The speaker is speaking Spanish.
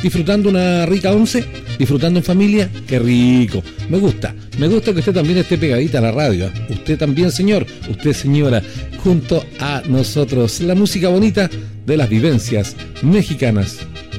disfrutando una rica once, disfrutando en familia, qué rico. Me gusta que usted también esté pegadita a la radio. Usted también, señor, usted, señora, junto a nosotros. La música bonita de las vivencias mexicanas